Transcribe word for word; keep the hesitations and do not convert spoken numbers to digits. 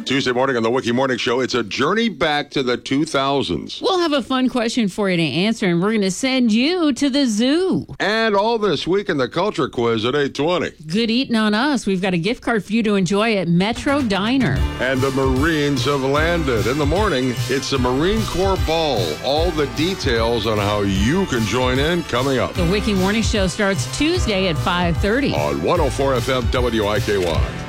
Tuesday morning on the Wiki Morning Show, it's a journey back to the two thousands. We'll have a fun question for you to answer, and we're going to send you to the zoo. And all this week in the Culture Quiz at eight twenty. Good eating on us. We've got a gift card for you to enjoy at Metro Diner. And the Marines have landed. In the morning, it's the Marine Corps Ball. All the details on how you can join in coming up. The Wiki Morning Show starts Tuesday at five thirty. On one oh four F M W I K Y.